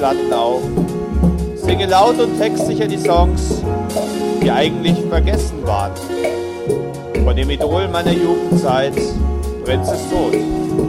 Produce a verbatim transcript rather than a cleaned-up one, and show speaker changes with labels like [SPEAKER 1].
[SPEAKER 1] Platten auf, singe laut und textsicher die Songs, die eigentlich vergessen waren. Von dem Idol meiner Jugendzeit, Prinz ist tot.